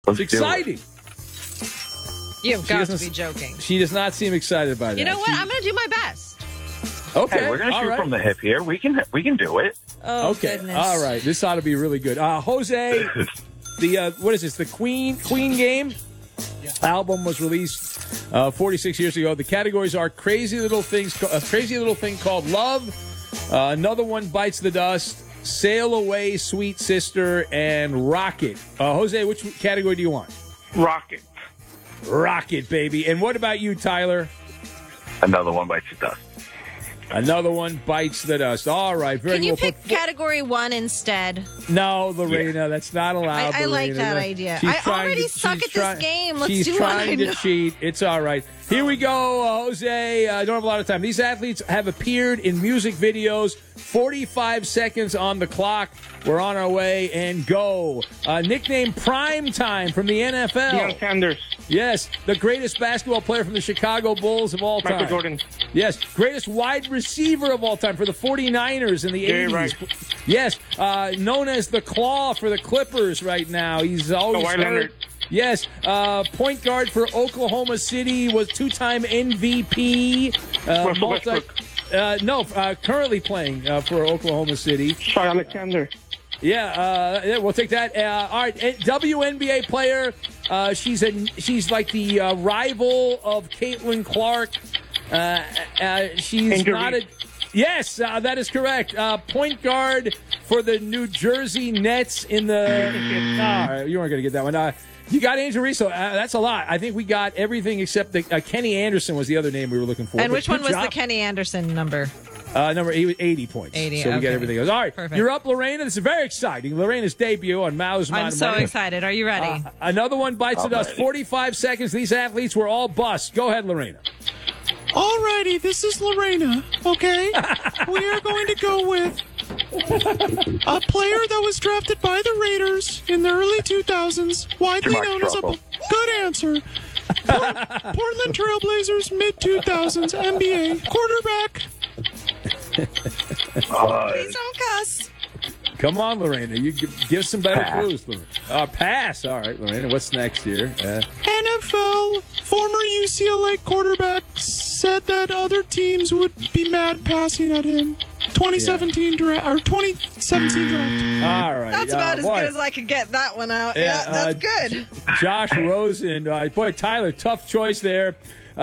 It's exciting. You've got to be joking. She does not seem excited by that. You know what? I'm going to do my best. Okay. Hey, we're going to shoot from the hip here. We can do it. Oh, okay. Goodness. All right. This ought to be really good. Jose, what is this? The Queen game album was released 46 years ago. The categories are Crazy Little Things, a Crazy Little Thing Called Love, Another One Bites the Dust, Sail Away, Sweet Sister, and Rocket. Jose, which category do you want? Rocket. Rocket, baby. And what about you, Tyler? Another One Bites the Dust. Another One Bites the Dust. All right. Very Can you well. pick category 1 instead? No, Lorena, that's not allowed. I like that idea. I already suck at this game. Let's do one. She's trying to cheat. It's all right. Here we go, Jose. I don't have a lot of time. These athletes have appeared in music videos. 45 seconds on the clock. We're on our way, and go. Nickname Prime Time from the NFL. Deion Sanders. Yes, the greatest basketball player from the Chicago Bulls of all time. Michael Jordan. Yes, greatest wide receiver of all time for the 49ers in the 80s. Right. Yes, known as the Claw for the Clippers right now. He's always Kawhi hurt. Leonard. Yes, point guard for Oklahoma City, was two-time MVP. Russell Westbrook. Currently playing for Oklahoma City. Shai Alexander. Yeah, we'll take that. All right, WNBA player. She's like the rival of Caitlin Clark. She's Angel not Reese. Yes, that is correct. Point guard for the New Jersey Nets in the. You weren't going to get that one. You got Angel Reese, so that's a lot. I think we got everything except Kenny Anderson was the other name we were looking for. And which one was the Kenny Anderson number? Number 80 points. 80, so we got everything else. All right, perfect. You're up, Lorena. This is very exciting. Lorena's debut on Mao's Mind. I'm so excited. Are you ready? Another One Bites the Dust. 45 seconds. These athletes were all busts. Go ahead, Lorena. Alrighty, this is Lorena, okay? We are going to go with a player that was drafted by the Raiders in the early 2000s, widely Jamarcus known as a... Russell. Good answer. Portland Trailblazers, mid-2000s, NBA, quarterback. Please don't cuss. Come on, Lorena. You give some better clues, Lorena. Pass. All right, Lorena. What's next here? NFL, former UCLA quarterback, said that other teams would be mad passing at him. 2017 draft. All right. That's about as good as I could get that one out. Yeah, that's good. Josh Rosen. Boy, Tyler, tough choice there.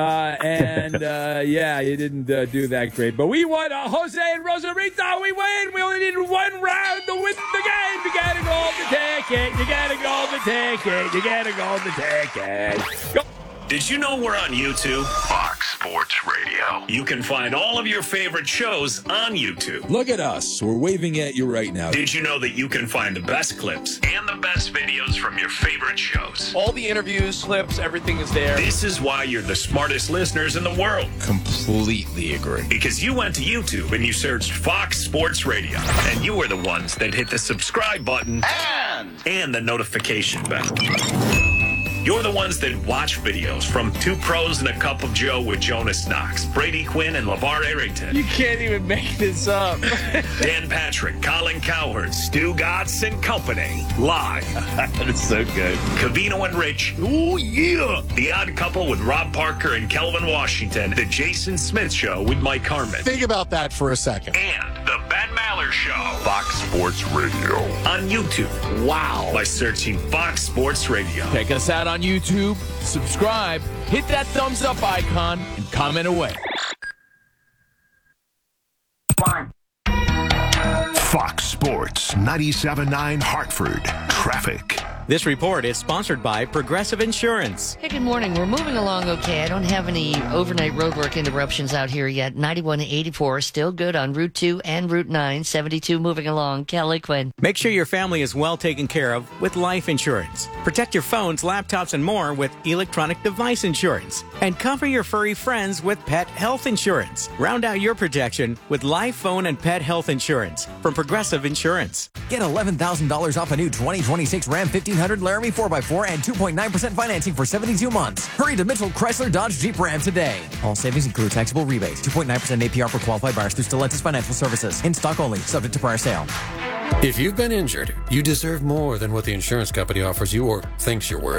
You didn't do that great. But we won. Jose and Rosarito, we win. We only needed one round to win the game. You got to go the ticket. You got to go the ticket. You got to go the ticket. Go. Did you know we're on YouTube? Fox Sports Radio. You can find all of your favorite shows on YouTube. Look at us. We're waving at you right now. Did you know that you can find the best clips And the best videos from your favorite shows. All the interviews, clips, everything is there. This is why you're the smartest listeners in the world. Completely agree. Because you went to YouTube and you searched Fox Sports Radio. And you were the ones that hit the subscribe button and the notification bell. You're the ones that watch videos from Two Pros and a Cup of Joe with Jonas Knox, Brady Quinn, and LeVar Arrington. You can't even make this up. Dan Patrick, Colin Cowherd, Stu Gatz and Company. Live. That is so good. Cavino and Rich. Ooh, yeah. The Odd Couple with Rob Parker and Kelvin Washington. The Jason Smith Show with Mike Harmon. Think about that for a second. And the Ben Maller Show. Fox Sports Radio. On YouTube. Wow. By searching Fox Sports Radio. Check us out on YouTube. Subscribe. Hit that thumbs up icon and comment away. Fox Sports 97.9 Hartford. Traffic. This report is sponsored by Progressive Insurance. Hey, good morning. We're moving along okay. I don't have any overnight roadwork interruptions out here yet. 91 to 84 still good on Route 2 and Route 9. 72 moving along. Kelly Quinn. Make sure your family is well taken care of with life insurance. Protect your phones, laptops, and more with electronic device insurance. And cover your furry friends with pet health insurance. Round out your protection with life, phone, and pet health insurance from Progressive Insurance. Get $11,000 off a new 2026 Ram 1500 Laramie 4x4 and 2.9% financing for 72 months. Hurry to Mitchell Chrysler Dodge Jeep Ram today. All savings include taxable rebates. 2.9% APR for qualified buyers through Stellantis Financial Services. In stock only. Subject to prior sale. If you've been injured, you deserve more than what the insurance company offers you or thinks you're worth.